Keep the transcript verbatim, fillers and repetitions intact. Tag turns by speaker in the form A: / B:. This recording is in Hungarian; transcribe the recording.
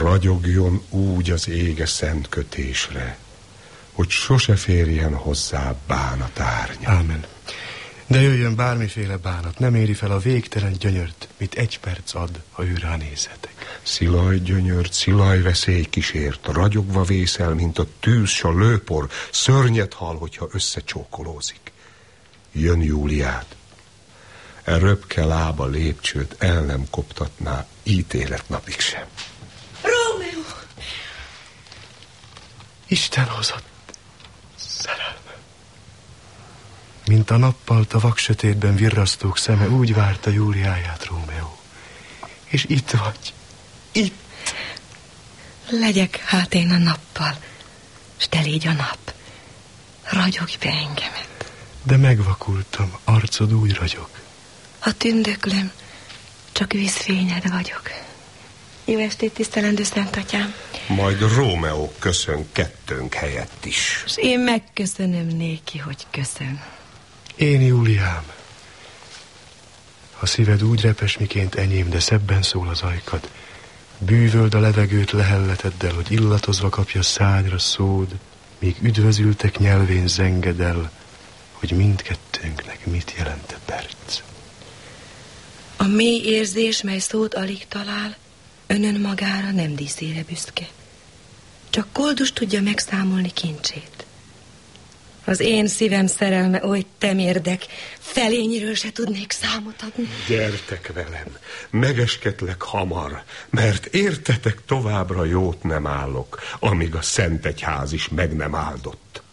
A: Ragyogjon úgy az ége szent kötésre, hogy sose férjen hozzá bánat árnya.
B: Ámen. De jöjjön bármiféle bánat, nem éri fel a végtelen gyönyört, mit egy perc ad, ha ő ránézhetek.
A: Szilaj gyönyört, szilaj veszély kísért, ragyogva vészel, mint a tűz, s a lőpor, szörnyet hal, hogyha összecsókolózik. Jön Júliát. E röpke lába lépcsőt el nem koptatná ítélet napig sem.
C: Rómeó!
B: Isten hozott szerelme. Mint a nappal a vaksötétben virrasztók szeme, úgy várta Júliáját Rómeó. És itt vagy. Itt.
C: Legyek hát én a nappal, s te légy a nap. Ragyogj be engemet.
B: De megvakultam, arcod úgy ragyog.
C: Ha tündöklöm, csak vízfényed vagyok. Jó estét, tisztelendő Szent Atyám.
A: Majd Rómeó köszön kettőnk helyett is.
C: És én megköszönöm néki, hogy köszön.
B: Én, Júliám. A szíved úgy repes, miként enyém, de szebben szól az ajkad. Bűvöld a levegőt lehelleteddel, hogy illatozva kapja szádra szód, míg üdvözültek nyelvén zenged el, hogy mindkettőnknek mit jelent a perc.
C: A mély érzés, mely szót alig talál, önön magára nem díszére büszke. Csak koldus tudja megszámolni kincsét. Az én szívem szerelme oly temérdek, felényről se tudnék számot adni.
A: Gyertek velem, megesketlek hamar, mert értetek továbbra jót nem állok, amíg a Szent Egyház is meg nem áldott.